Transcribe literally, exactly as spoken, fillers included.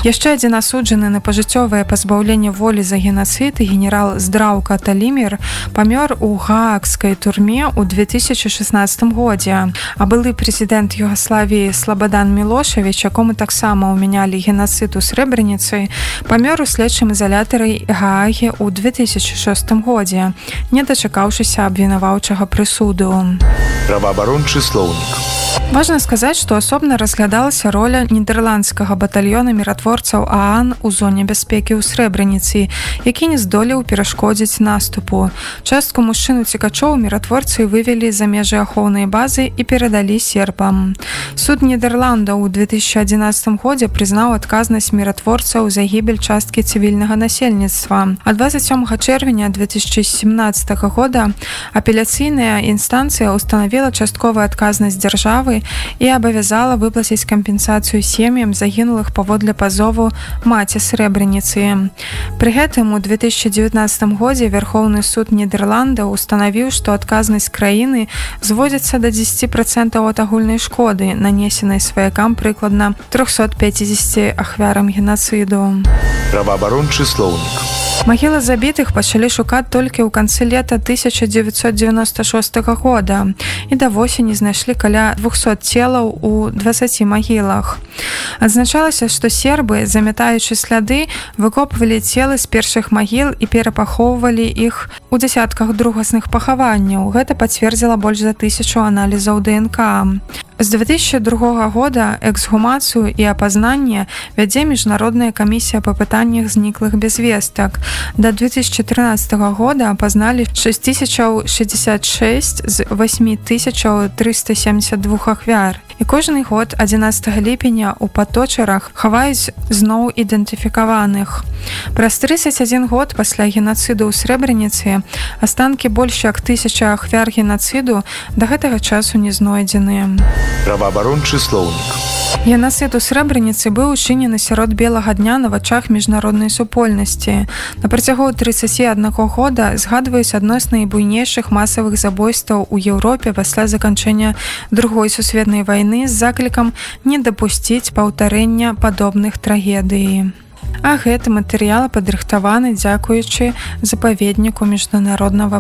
Яшчэ адзін асуджаны на пажыццёвае пазбаўленне волі за генацыд генерал Здраўка Талімір памёр у гаагскай турме ў две тысячи шестнадцатым годзе. А былы прэзідэнт Югаславіі Слабадан Мілошавіч, якому таксама ўмянялі генацыд у Срэбраніцы, памёр у следчым ізалятары Гаагі ў две тысячи шостым годзе, не дачакаўшыся абвінаваўчага прысуду. Праваабарончы слоўнік. Важна сказаць, што асобна разглядалася роля нідэрландскага батальёна міратворцаў ААН у зоне бяспекі ў Срэбраніцы, які не здолеў перашкодзіць наступу. Частку мужчын-уцекачоў міратворцы вывелі за межы ахоўнай базы і перадалі сербам. Суд Нідерландаў у две тысячи адзінаццатым годзе прызнаў адказнасць міратворцаў за гібель часткі цывільнага насельніцтва. А двадцать сёмага чэрвеня две тысячи семнадцатага года апеляцыйная інстанцыя устанавіла частковую адказнасць дзяржавы і абавязала выплаціць кампенсацыю сем'ям загінулых паводле пазову маці Срэбраніцы. Пры гэтым у две тысячи дзевятнаццатым годзе Вярхоўны суд Нідерландаў устанавіў, што адказнасць краіны зводзіцца да дзесяці працэнтаў ад агульнай шкоды, нанесенай сваякам прыкладна трохсот пяцідзесяці ахвярам генацыду. Праваабарончы слоўнік. Магілы забітых пачалі шукаць толькі ў канцы лета тысяча дзевятьсот девяносто шостага года і да восені знайшлі каля двухсот целаў у дваццаці магілах. Адзначалася, што сербы, замятаючы сляды, выкопвалі целы з першых магіл і перапахоўвалі іх у дзясятках другасных пахаванняў. Гэта пацвердзіла больш за тысячу аналізаў ДНК. З две тысячи другога года эксгумацыю і апазнанне вядзе міжнародная камісія па пытаннях зніклых без вестак. До две тысячи тринадцатого года апазналі шесть тысяч шестьдесят шесть з восемь тысяч триста семьдесят два ахвяр. І кожны год адзінаццатага ліпеня ў паточарах хаваюць зноў ідэнтыфікаваных. Праз тридцать один год пасля генацыду ў Срэбраніцы астанкі больш як тысяча ахвяр генацыду да гэтага часу не знойдзены. Праваабарончы слоўнік. Генацыд у Срэбраніцы быў учынены сярод белага дня на вачах міжнароднай супольнасці. На працягу тридцати одного года згадваюць адно з найбуйнейшых масавых забойстваў у Еўропе пасля заканчэння Другой сусветнай вайны з заклікам не дапусціць паўтарэння падобных трагедый. А гэты матэрыял падрыхтаваны дзякуючы запаведніку міжнароднага